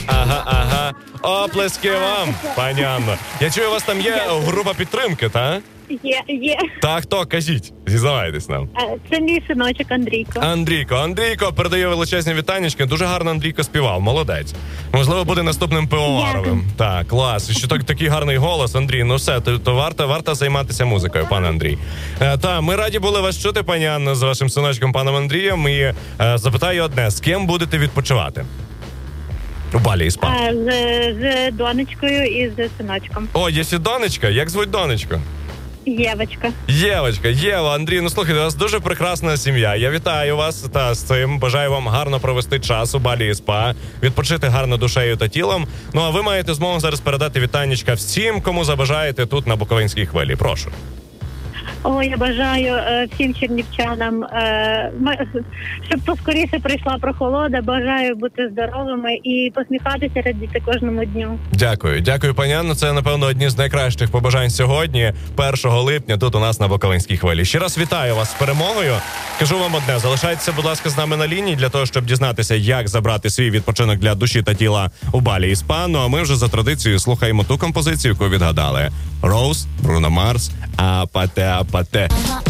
Ага. Оплески вам, пані Анно. Я чую, у вас там є група підтримки, так? Є. Та хто? Кажіть, зізнавайтесь нам. Це мій синочок Андрійко. Андрійко передає величезні вітаннячки. Дуже гарно Андрійко співав, молодець. Можливо, буде наступним пивоваровим. Так, клас. І ще такий гарний голос, Андрій. Ну все, то варто займатися музикою, пане Андрій. Ми раді були вас чути, пані Анно, з вашим синочком, паном Андрієм. І запитаю одне, з ким будете відпочивати? У Балі і Спа. З донечкою і з синочком. О, є ще донечка? Як звуть донечку? Євочка, Єва, Андрій, ну слухайте, у вас дуже прекрасна сім'я. Я вітаю вас та з цим. Бажаю вам гарно провести час у Балі і Спа, відпочити гарно душею та тілом. Ну а ви маєте змогу зараз передати вітаннячка всім, кому забажаєте тут на Буковинській хвилі. Прошу. Я бажаю всім чернівчанам, щоб поскоріше прийшла прохолода. Бажаю бути здоровими і посміхатися, радіти кожному дню. Дякую, пані Анно. Це, напевно, одні з найкращих побажань сьогодні, 1 липня, тут у нас на Буковинській хвилі. Ще раз вітаю вас з перемогою. Кажу вам одне, залишайтеся, будь ласка, з нами на лінії для того, щоб дізнатися, як забрати свій відпочинок для душі та тіла у Балі і Спа. Ну, а ми вже за традицією слухаємо ту композицію, яку відгадали. Rose, Bruno Mars, Апате.